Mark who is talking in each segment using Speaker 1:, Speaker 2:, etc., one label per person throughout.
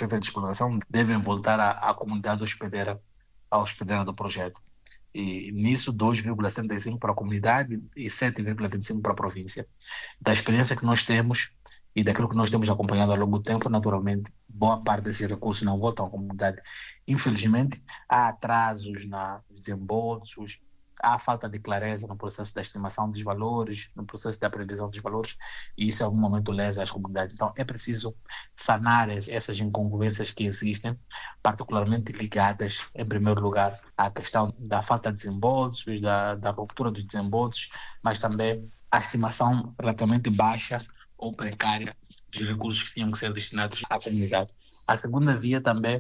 Speaker 1: certa de exploração devem voltar à comunidade hospedeira do projeto. E nisso 2,75 para a comunidade e 7,25 para a província. Da experiência que nós temos e daquilo que nós temos acompanhado ao longo do tempo, naturalmente, boa parte desses recursos não voltam à comunidade. Infelizmente, há atrasos nos desembolsos, há falta de clareza no processo da estimação dos valores, no processo da previsão dos valores, e isso em algum momento lesa as comunidades. Então, é preciso sanar essas incongruências que existem, particularmente ligadas, em primeiro lugar, à questão da falta de desembolsos, da ruptura dos desembolsos, mas também à estimação relativamente baixa ou precária dos recursos que tinham que ser destinados à comunidade. A segunda via também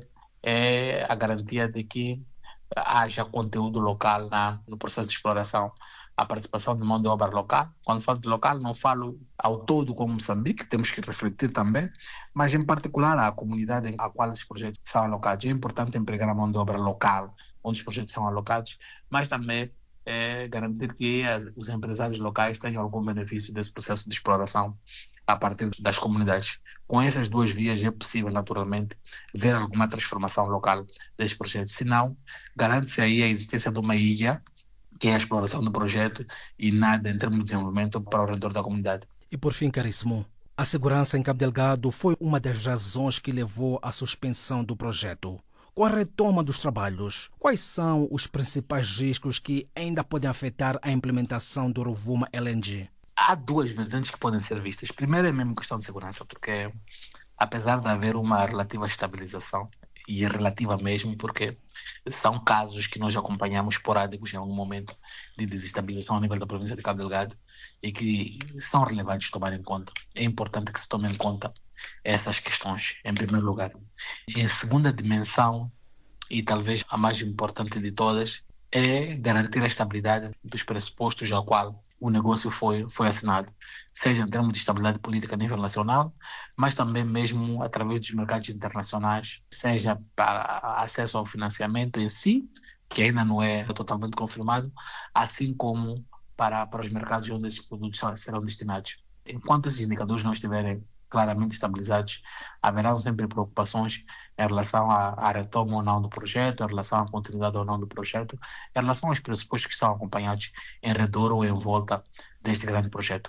Speaker 1: é a garantia de que haja conteúdo local no processo de exploração, a participação de mão de obra local. Quando falo de local, não falo ao todo como Moçambique, temos que refletir também, mas em particular a comunidade à qual esses projetos são alocados. É importante empregar a mão de obra local, onde os projetos são alocados, mas também garantir que os empresários locais tenham algum benefício desse processo de exploração a partir das comunidades. Com essas duas vias é possível, naturalmente, ver alguma transformação local destes projetos. Se não, garante-se aí a existência de uma ilha, que é a exploração do projeto, e nada em termos de desenvolvimento para o redor da comunidade.
Speaker 2: E por fim, caríssimo, a segurança em Cabo Delgado foi uma das razões que levou à suspensão do projeto. Com a retoma dos trabalhos, quais são os principais riscos que ainda podem afetar a implementação do Rovuma LNG?
Speaker 1: Há duas vertentes que podem ser vistas. Primeiro é mesmo questão de segurança, porque apesar de haver uma relativa estabilização, e é relativa mesmo porque são casos que nós acompanhamos esporádicos em algum momento de desestabilização a nível da província de Cabo Delgado e que são relevantes de tomar em conta. É importante que se tome em conta essas questões, em primeiro lugar. Em segunda dimensão, e talvez a mais importante de todas, é garantir a estabilidade dos pressupostos ao qual o negócio foi assinado, seja em termos de estabilidade política a nível nacional, mas também mesmo através dos mercados internacionais, seja para acesso ao financiamento em si, que ainda não é totalmente confirmado, assim como para os mercados onde esses produtos serão destinados. Enquanto esses indicadores não estiverem claramente estabilizados, haverão sempre preocupações em relação à retoma ou não do projeto, em relação à continuidade ou não do projeto, em relação aos pressupostos que estão acompanhados em redor ou em volta deste grande projeto.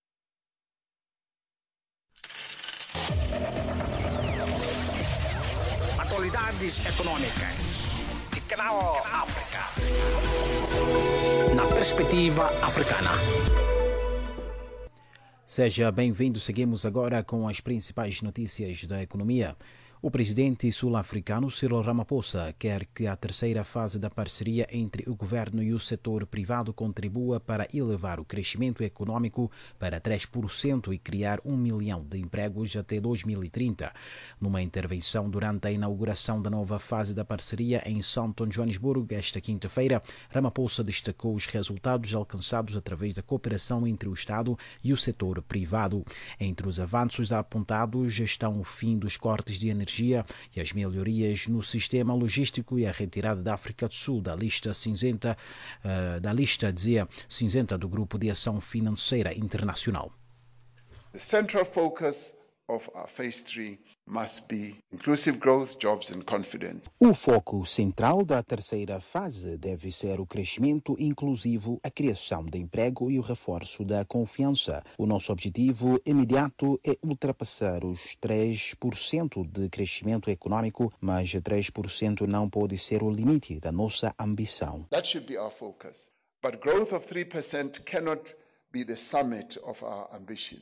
Speaker 3: Atualidades econômicas de Canal África. Na perspectiva africana.
Speaker 4: Seja bem-vindo. Seguimos agora com as principais notícias da economia. O presidente sul-africano Cyril Ramaphosa quer que a terceira fase da parceria entre o governo e o setor privado contribua para elevar o crescimento econômico para 3% e criar 1 milhão de empregos até 2030. Numa intervenção durante a inauguração da nova fase da parceria em Sandton, Joanesburgo, esta quinta-feira, Ramaphosa destacou os resultados alcançados através da cooperação entre o Estado e o setor privado. Entre os avanços apontados estão o fim dos cortes de energia e as melhorias no sistema logístico e a retirada da África do Sul da lista cinzenta, cinzenta do Grupo de Ação Financeira Internacional.
Speaker 5: The central focus of our phase 3 must be inclusive growth, jobs and confidence.
Speaker 4: O foco central da terceira fase deve ser o crescimento inclusivo, a criação de emprego e o reforço da confiança. O nosso objetivo imediato é ultrapassar os 3% de crescimento econômico, mas 3% não pode ser o limite da nossa ambição.
Speaker 5: That should be our focus. But growth of 3% cannot be the summit of our ambition.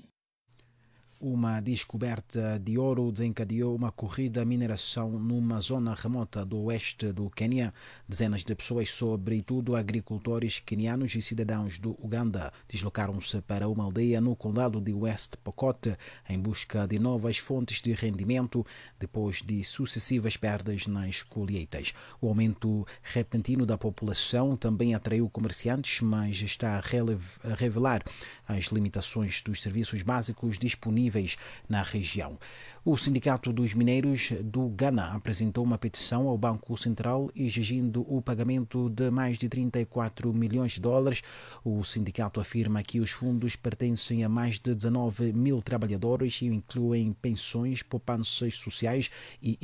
Speaker 4: Uma descoberta de ouro desencadeou uma corrida à mineração numa zona remota do oeste do Quênia. Dezenas de pessoas, sobretudo agricultores quenianos e cidadãos do Uganda, deslocaram-se para uma aldeia no condado de West Pokot em busca de novas fontes de rendimento depois de sucessivas perdas nas colheitas. O aumento repentino da população também atraiu comerciantes, mas está a revelar as limitações dos serviços básicos disponíveis na região. O Sindicato dos Mineiros do Ghana apresentou uma petição ao Banco Central exigindo o pagamento de mais de 34 milhões de dólares. O sindicato afirma que os fundos pertencem a mais de 19 mil trabalhadores e incluem pensões, poupanças sociais e